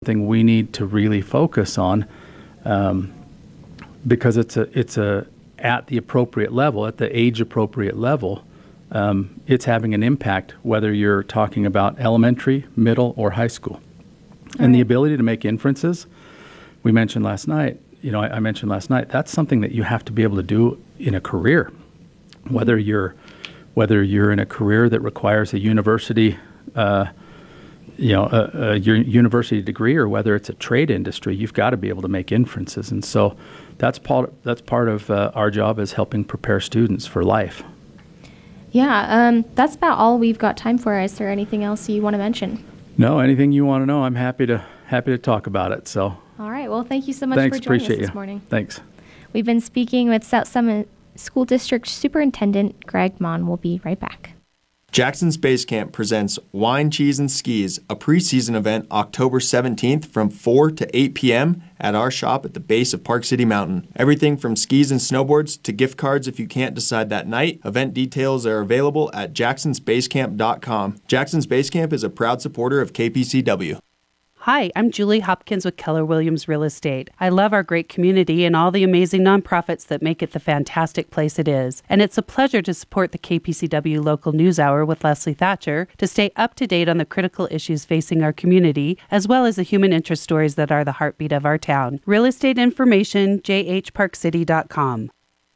something we need to really focus on, because it's at the appropriate level, at the age appropriate level. It's having an impact whether you're talking about elementary, middle, or high school. And the ability to make inferences, we mentioned last night, I mentioned last night, that's something that you have to be able to do in a career. Whether you're in a career that requires a university, a university degree, or whether it's a trade industry, you've got to be able to make inferences. And so that's part of our job, is helping prepare students for life. Yeah, that's about all we've got time for. Is there anything else you want to mention? No, anything you want to know, I'm happy to talk about it. So. All right. Well, thank you so much for joining us this morning. Thanks. We've been speaking with South Summit School District Superintendent Greg Mon. We'll be right back. Jackson's Base Camp presents Wine, Cheese, and Skis, a preseason event October 17th from 4 to 8 p.m. at our shop at the base of Park City Mountain. Everything from skis and snowboards to gift cards if you can't decide that night. Event details are available at jacksonsbasecamp.com. Jackson's Base Camp is a proud supporter of KPCW. Hi, I'm Julie Hopkins with Keller Williams Real Estate. I love our great community and all the amazing nonprofits that make it the fantastic place it is. And it's a pleasure to support the KPCW Local News Hour with Leslie Thatcher to stay up to date on the critical issues facing our community, as well as the human interest stories that are the heartbeat of our town. Real estate information, jhparkcity.com.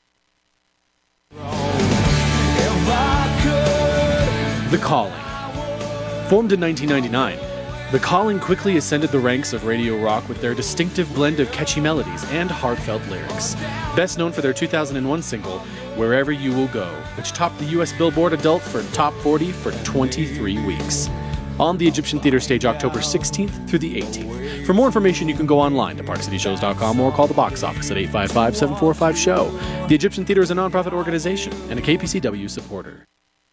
The Calling. Formed in 1999, The Calling quickly ascended the ranks of radio rock with their distinctive blend of catchy melodies and heartfelt lyrics. Best known for their 2001 single, Wherever You Will Go, which topped the U.S. Billboard Adult for Top 40 for 23 weeks. On the Egyptian Theater stage October 16th through the 18th. For more information, you can go online to parkcityshows.com or call the box office at 855-745-SHOW. The Egyptian Theater is a nonprofit organization and a KPCW supporter.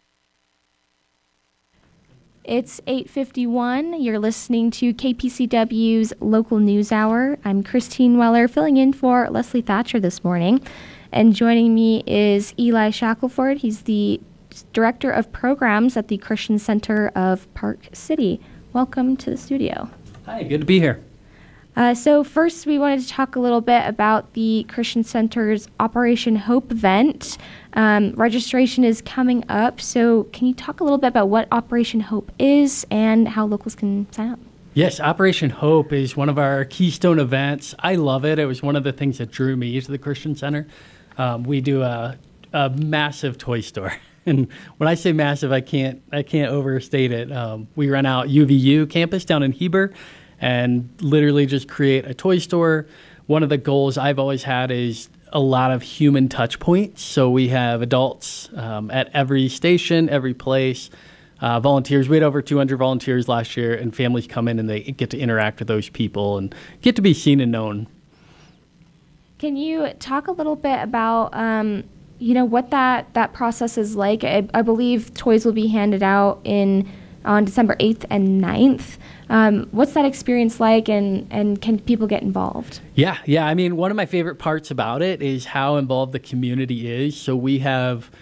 It's 8:51. You're listening to KPCW's Local News Hour. I'm Christine Weller, filling in for Leslie Thatcher this morning. And joining me is Eli Shackelford. He's the Director of Programs at the Christian Center of Park City. Welcome to the studio. Hi, good to be here. So first, we wanted to talk a little bit about the Christian Center's Operation Hope event. Registration is coming up, so can you talk a little bit about what Operation Hope is and how locals can sign up? Yes, Operation Hope is one of our keystone events. I love it. It was one of the things that drew me to the Christian Center. We do a massive toy store. And when I say massive, I can't overstate it. We rent out UVU campus down in Heber and literally just create a toy store. One of the goals I've always had is a lot of human touch points. So we have adults at every station, every place, volunteers. We had over 200 volunteers last year, and families come in and they get to interact with those people and get to be seen and known. Can you talk a little bit about what that process is like? I believe toys will be handed out on December 8th and 9th. What's that experience like, and can people get involved? Yeah. I mean, one of my favorite parts about it is how involved the community is. So we have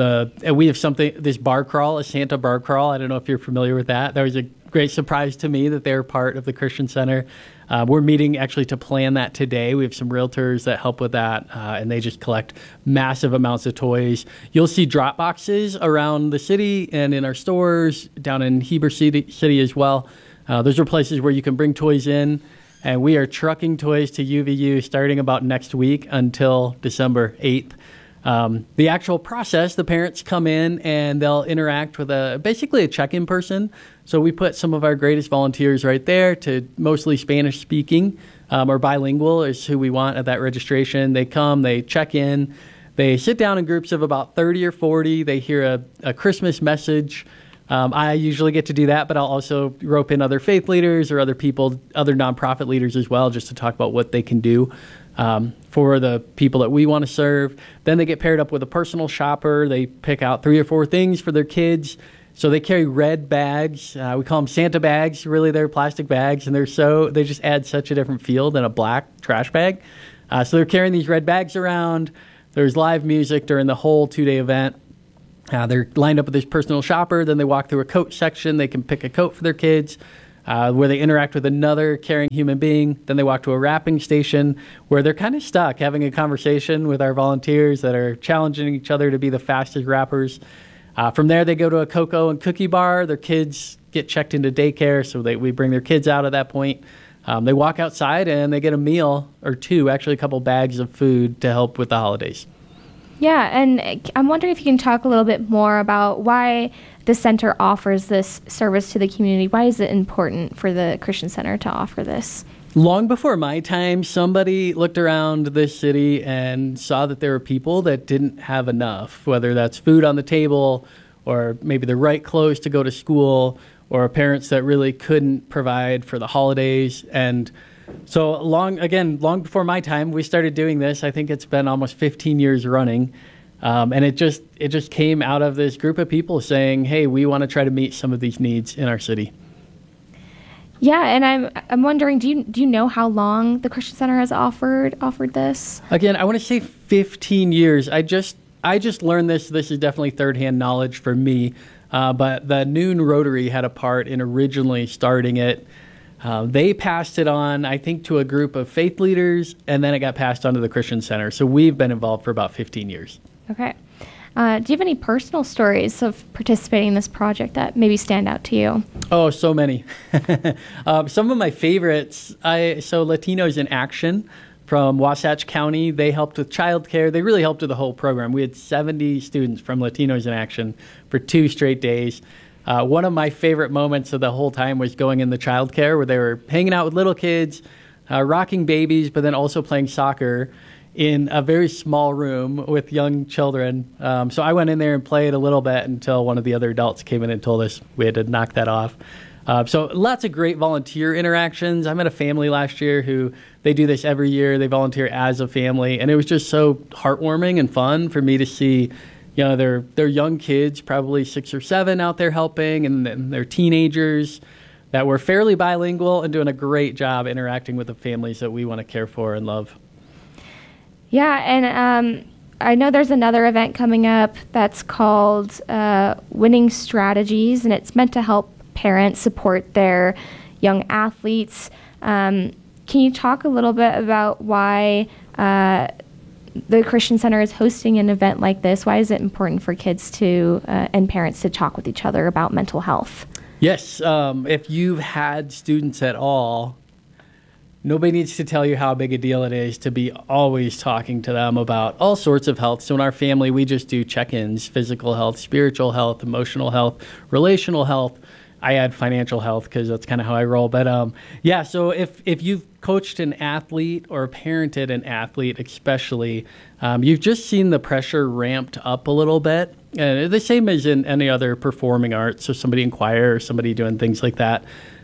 this bar crawl, a Santa bar crawl. I don't know if you're familiar with that. That was a great surprise to me that they're part of the Christian Center. We're meeting actually to plan that today. We have some realtors that help with that, and they just collect massive amounts of toys. You'll see drop boxes around the city and in our stores down in Heber City as well. Those are places where you can bring toys in, and we are trucking toys to UVU starting about next week until December 8th. The actual process, the parents come in and they'll interact with basically a check-in person. So we put some of our greatest volunteers right there, to mostly Spanish speaking or bilingual is who we want at that registration. They come, they check in, they sit down in groups of about 30 or 40. They hear a Christmas message. I usually get to do that, but I'll also rope in other faith leaders or other people, other nonprofit leaders as well, just to talk about what they can do for the people that we want to serve. Then they get paired up with a personal shopper. They pick out 3 or 4 things for their kids. So they carry red bags. We call them Santa bags. Really, they're plastic bags, and they just add such a different feel than a black trash bag. So they're carrying these red bags around. There's live music during the whole 2-day event. They're lined up with this personal shopper. Then they walk through a coat section. They can pick a coat for their kids. where they interact with another caring human being. Then they walk to a wrapping station where they're kind of stuck having a conversation with our volunteers that are challenging each other to be the fastest wrappers. From there, they go to a cocoa and cookie bar. Their kids get checked into daycare, so we bring their kids out at that point. They walk outside and they get a meal or two, actually a couple bags of food to help with the holidays. Yeah, and I'm wondering if you can talk a little bit more about why the center offers this service to the community. Why is it important for the Christian Center to offer this? Long before my time, somebody looked around this city and saw that there were people that didn't have enough, whether that's food on the table or maybe the right clothes to go to school, or parents that really couldn't provide for the holidays. And so long before my time, we started doing this. I think it's been almost 15 years running. And it just came out of this group of people saying, hey, we want to try to meet some of these needs in our city. Yeah, and I'm wondering, do you know how long the Christian Center has offered this? Again, I want to say 15 years. I just learned this. This is definitely third-hand knowledge for me. But the Noon Rotary had a part in originally starting it. They passed it on, I think, to a group of faith leaders, and then it got passed on to the Christian Center. So we've been involved for about 15 years. Okay. Do you have any personal stories of participating in this project that maybe stand out to you? Oh, so many. Some of my favorites, so Latinos in Action from Wasatch County, they helped with childcare. They really helped with the whole program. We had 70 students from Latinos in Action for 2 straight days. One of my favorite moments of the whole time was going in the childcare where they were hanging out with little kids, rocking babies, but then also playing soccer in a very small room with young children. So I went in there and played a little bit until one of the other adults came in and told us we had to knock that off. So lots of great volunteer interactions. I met a family last year who they do this every year. They volunteer as a family, and it was just so heartwarming and fun for me to see, their young kids, probably 6 or 7, out there helping, and their teenagers that were fairly bilingual and doing a great job interacting with the families that we want to care for and love. Yeah, and I know there's another event coming up that's called Winning Strategies, and it's meant to help parents support their young athletes. Can you talk a little bit about why the Christian Center is hosting an event like this? Why is it important for kids to and parents to talk with each other about mental health? Yes, if you've had students at all, nobody needs to tell you how big a deal it is to be always talking to them about all sorts of health. So in our family, we just do check-ins: physical health, spiritual health, emotional health, relational health. I add financial health because that's kind of how I roll. But so if you've coached an athlete or parented an athlete especially, you've just seen the pressure ramped up a little bit. The same as in any other performing arts, so somebody in choir or somebody doing things like that.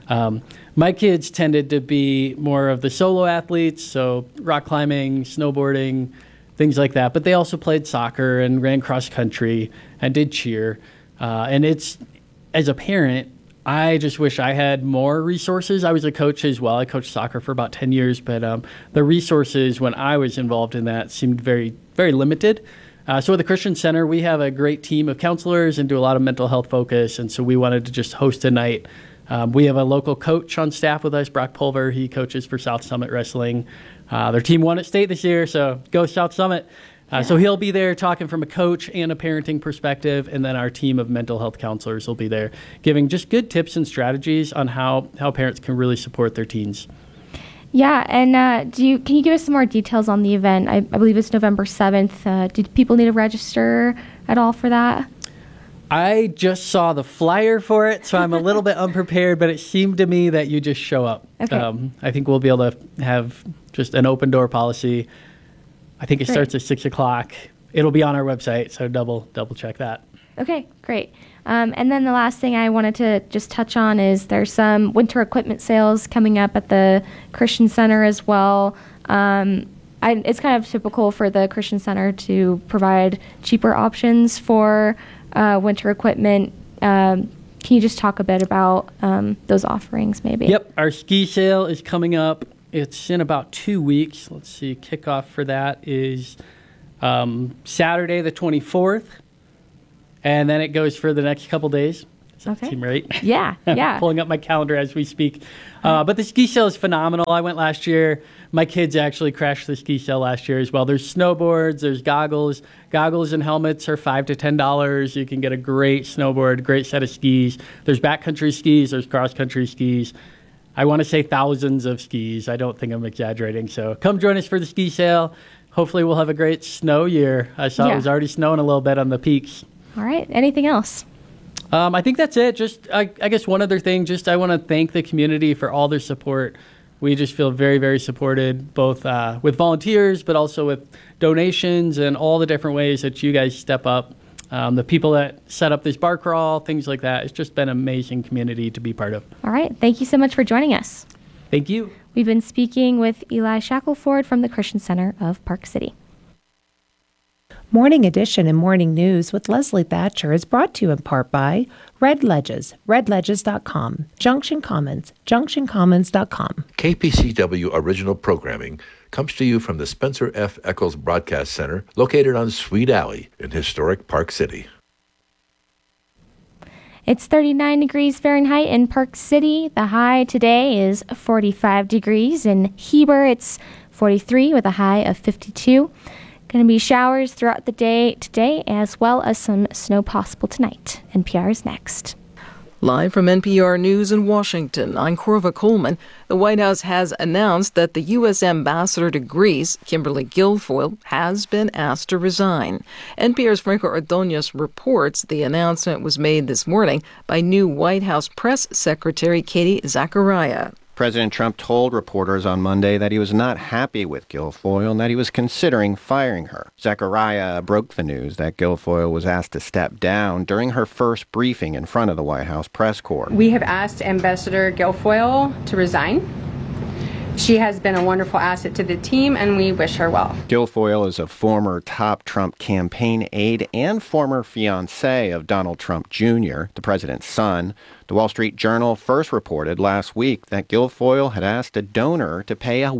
My kids tended to be more of the solo athletes, so rock climbing, snowboarding, things like that. But they also played soccer and ran cross country and did cheer. And it's, as a parent, I just wish I had more resources. I was a coach as well. I coached soccer for about 10 years, but the resources when I was involved in that seemed very, very limited. So at the Christian Center, we have a great team of counselors and do a lot of mental health focus, and so we wanted to just host a night. We have a local coach on staff with us, Brock Pulver. He coaches for South Summit Wrestling. Their team won at state this year, so go South Summit. So he'll be there talking from a coach and a parenting perspective, and then our team of mental health counselors will be there giving just good tips and strategies on how parents can really support their teens. Yeah, and can you give us some more details on the event? I believe it's November 7th. Do people need to register at all for that? I just saw the flyer for it, so I'm a little bit unprepared, but it seemed to me that you just show up. Okay. I think we'll be able to have just an open door policy. I think it starts at 6 o'clock. It'll be on our website, so double check that. Okay, great. And then the last thing I wanted to just touch on is there's some winter equipment sales coming up at the Christian Center as well. It's kind of typical for the Christian Center to provide cheaper options for winter equipment. Can you just talk a bit about those offerings maybe? Yep, our ski sale is coming up. It's in about 2 weeks. Let's see, kickoff for that is Saturday the 24th, and then it goes for the next couple days. Okay. Seem right? Yeah, yeah. Pulling up my calendar as we speak. But the ski show is phenomenal. I went last year. My kids actually crashed the ski show last year as well. There's snowboards, there's goggles. Goggles and helmets are $5 to $10. You can get a great snowboard, great set of skis. There's backcountry skis, there's cross-country skis. I want to say thousands of skis. I don't think I'm exaggerating. So come join us for the ski sale. Hopefully we'll have a great snow year. I saw it was already snowing a little bit on the peaks. All right. Anything else? I think that's it. Just, I guess one other thing, just I want to thank the community for all their support. We just feel very, very supported, both with volunteers, but also with donations and all the different ways that you guys step up. The people that set up this bar crawl, things like that. It's just been an amazing community to be part of. All right. Thank you so much for joining us. Thank you. We've been speaking with Eli Shackelford from the Christian Center of Park City. Morning Edition and Morning News with Leslie Thatcher is brought to you in part by Red Ledges, redledges.com, Junction Commons, junctioncommons.com. KPCW original programming comes to you from the Spencer F. Eccles Broadcast Center, located on Sweet Alley in historic Park City. It's 39 degrees Fahrenheit in Park City. The high today is 45 degrees. In Heber, it's 43 with a high of 52. Going to be showers throughout the day today, as well as some snow possible tonight. NPR is next. Live from NPR News in Washington, I'm Corva Coleman. The White House has announced that the U.S. ambassador to Greece, Kimberly Guilfoyle, has been asked to resign. NPR's Franco Ordonez reports the announcement was made this morning by new White House press secretary Katie Zachariah. President Trump told reporters on Monday that he was not happy with Guilfoyle and that he was considering firing her. Zachariah broke the news that Guilfoyle was asked to step down during her first briefing in front of the White House press corps. We have asked Ambassador Guilfoyle to resign. She has been a wonderful asset to the team, and we wish her well. Guilfoyle is a former top Trump campaign aide and former fiancé of Donald Trump Jr., the president's son. The Wall Street Journal first reported last week that Guilfoyle had asked a donor to pay a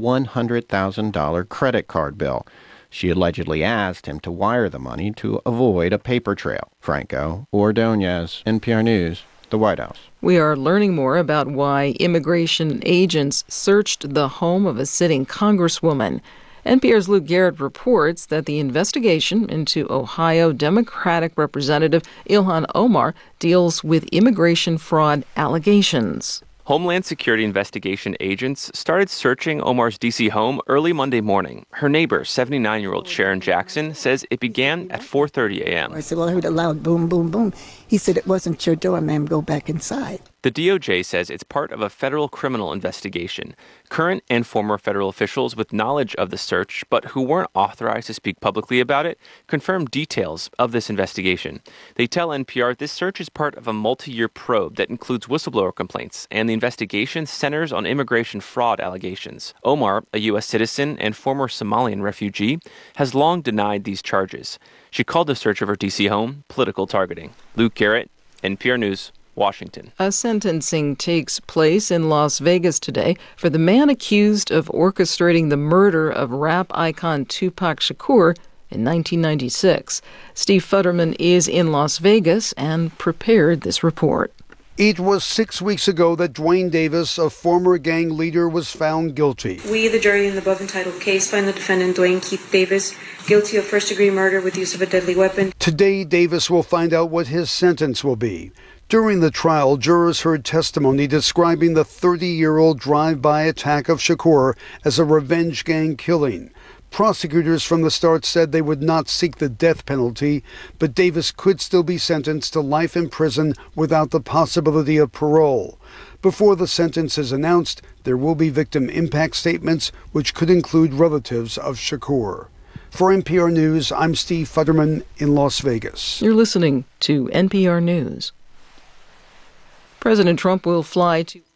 $100,000 credit card bill. She allegedly asked him to wire the money to avoid a paper trail. Franco Ordonez, NPR News, the White House. We are learning more about why immigration agents searched the home of a sitting congresswoman. NPR's Luke Garrett reports that the investigation into Ohio Democratic Representative Ilhan Omar deals with immigration fraud allegations. Homeland Security investigation agents started searching Omar's D.C. home early Monday morning. Her neighbor, 79-year-old Sharon Jackson, says it began at 4:30 a.m. I said, well, I heard a loud boom, boom, boom. He said, it wasn't your door, ma'am. Go back inside. The DOJ says it's part of a federal criminal investigation. Current and former federal officials with knowledge of the search, but who weren't authorized to speak publicly about it, confirmed details of this investigation. They tell NPR this search is part of a multi-year probe that includes whistleblower complaints, and the investigation centers on immigration fraud allegations. Omar, a U.S. citizen and former Somalian refugee, has long denied these charges. She called the search of her D.C. home political targeting. Luke Garrett, NPR News, Washington. A sentencing takes place in Las Vegas today for the man accused of orchestrating the murder of rap icon Tupac Shakur in 1996. Steve Futterman is in Las Vegas and prepared this report. It was 6 weeks ago that Dwayne Davis, a former gang leader, was found guilty. We, the jury in the above-entitled case, find the defendant, Dwayne Keith Davis, guilty of first-degree murder with use of a deadly weapon. Today, Davis will find out what his sentence will be. During the trial, jurors heard testimony describing the 30-year-old drive-by attack of Shakur as a revenge gang killing. Prosecutors from the start said they would not seek the death penalty, but Davis could still be sentenced to life in prison without the possibility of parole. Before the sentence is announced, there will be victim impact statements, which could include relatives of Shakur. For NPR News, I'm Steve Futterman in Las Vegas. You're listening to NPR News. President Trump will fly to